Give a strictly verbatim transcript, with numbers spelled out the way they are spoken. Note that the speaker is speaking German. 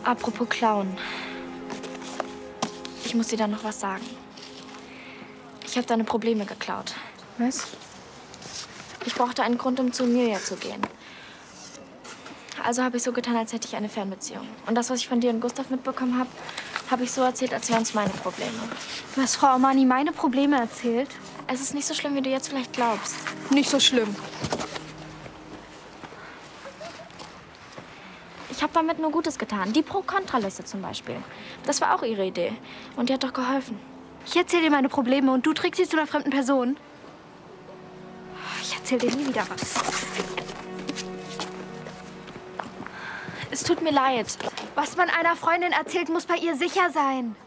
Apropos klauen. Ich muss dir da noch was sagen. Ich habe deine Probleme geklaut. Was? Ich brauchte einen Grund, um zu Emilia zu gehen. Also habe ich so getan, als hätte ich eine Fernbeziehung. Und das, was ich von dir und Gustav mitbekommen habe, habe ich so erzählt, als wären es meine Probleme. Du hast Frau Armani meine Probleme erzählt? Es ist nicht so schlimm, wie du jetzt vielleicht glaubst. Nicht so schlimm. Ich habe damit nur Gutes getan. Die Pro-Kontra-Liste zum Beispiel. Das war auch ihre Idee. Und die hat doch geholfen. Ich erzähle dir meine Probleme und du trägst sie zu einer fremden Person. Ich erzähle dir nie wieder was. Es tut mir leid. Was man einer Freundin erzählt, muss bei ihr sicher sein.